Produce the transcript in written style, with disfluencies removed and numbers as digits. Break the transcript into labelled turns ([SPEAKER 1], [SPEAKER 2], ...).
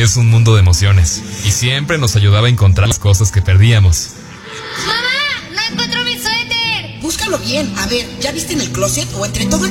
[SPEAKER 1] es un mundo de emociones y siempre nos ayudaba a encontrar las cosas que perdíamos.
[SPEAKER 2] ¡Mamá! ¡No encuentro mi suéter!
[SPEAKER 3] Búscalo bien. A ver, ¿ya viste en el closet o entre todo el